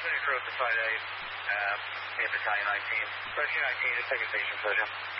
City Group, Side 8, in Battalion 19. 1319, just take a station, pleasure.